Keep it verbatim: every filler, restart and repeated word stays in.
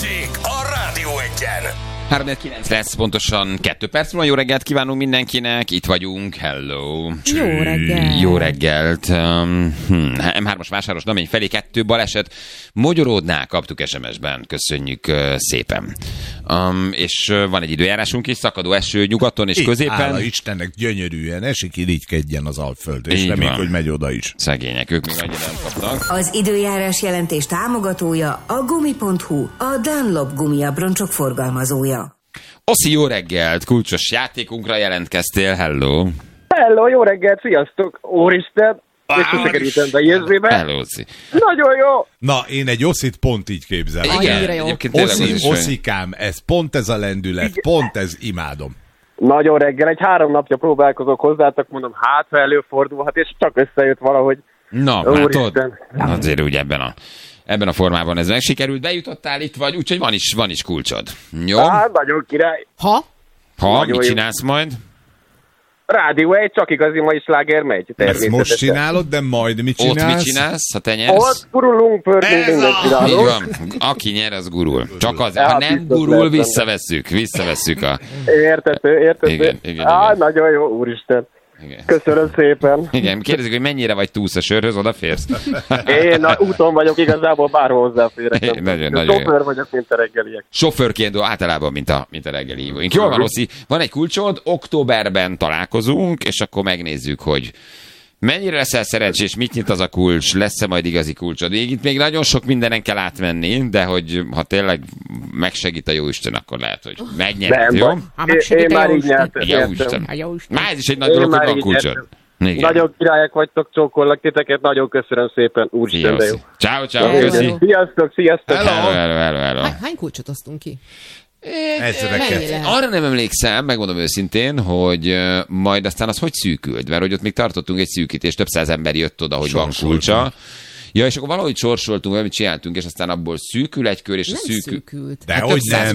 Balázsék a Rádió Egyen. három kilenc lesz pontosan kettő perc múlva. Jó reggelt kívánunk mindenkinek, itt vagyunk, hello. Jó reggelt. Jó reggelt. Um, hm, em hármas vásáros Namény felé kettő baleset. Mogyoródnál kaptuk es em es-ben, köszönjük uh, szépen. Um, és uh, van egy időjárásunk is, szakadó eső nyugaton és Itt, középen. Hála Istennek, gyönyörűen esik, irigykedjen az Alföld, és Így reméljük, van. hogy megy oda is. Szegények, ők még annyira nem kapnak. Az időjárás jelentés támogatója a gumi pont hu, a Dunlop gumiabroncsok forgalmazója. Oszi, jó reggelt, kulcsos játékunkra jelentkeztél, hello. Hello, jó reggelt, sziasztok! Úristen! És sose kerültem be érzébe. Hello, Oszi. Nagyon jó! Na, én egy Oszit pont így képzelem. Annyira jó. Egyébként tényleg az Oszi, is olyan. Oszikám, ez pont ez a lendület, Igen. pont ez, imádom. Nagyon reggel, egy három napja próbálkozok hozzátok, mondom, hát ha előfordulhat, és csak összejött valahogy. Na, Úristen. látod? Azért úgy ebben a, ebben a formában ez meg sikerült, bejutottál, itt vagy, úgyhogy van is, van is kulcsod. Jó? Hát, nagyon király. Ha? Ha, nagyon mit jó. csinálsz majd? Rádió egy, csak igazi mai sláger megy. Ezt Természetesen. most csinálod, de majd mit Ott csinálsz? mit csinálsz, ha te nyersz? Ott gurulunk, pörgünk, Ez mindent a- Így csinálunk. van. Aki nyer, az gurul. Csak az, Ja, ha nem biztos gurul, lehet benne. visszavesszük. Visszavesszük a... Értető, értető. Igen, igen, Á, igen. nagyon jó, úristen. Igen. Köszönöm szépen. Igen, kérdezik, hogy mennyire vagy túlsz a sörhöz, odaférsz? Én a úton vagyok, igazából bárhol hozzáférek. Nagyon, nagyon jó. Sofőr vagyok, mint a reggeliek. Sofőrként általában, mint a, mint a reggeli hívóink. Jól van, Oszi, van egy kulcsod, októberben találkozunk, és akkor megnézzük, hogy mennyire leszel szerencsés, mit nyit az a kulcs, lesz-e majd igazi kulcsod. Még itt még nagyon sok mindenen kell átmenni, de hogy ha tényleg megsegít a jóisten, akkor lehet, hogy megnyered, Nem jó? baj. Ha Én, megsegít én a már így jóisten. nyertem. Jóisten. nyertem. A jó Isten. Már ez is egy nagy Én dolog, hogy már van így kulcsod. nyertem. Igen. Nagyon királyok vagytok, csókollak titeket, nagyon köszönöm szépen. Szia, Úristen, de jó. Oszi. Ciao, ciao, Hello. köszi. Sziasztok, sziasztok! Hello. Hello, hello, hello, hello. Hány, hány kulcsot osztunk ki? Ezreket. Mennyire? Arra nem emlékszem, megmondom őszintén, hogy uh, majd aztán az hogy szűkült, mert hogy ott még tartottunk egy szűkítést, több száz ember jött oda, hogy van Sorsoltunk. kulcsa. Ja, és akkor valahogy sorsoltunk, valamit csináltunk, és aztán abból szűkül egy kör, és a Nem szűkül... szűkült. De Hát hogy több száz nem.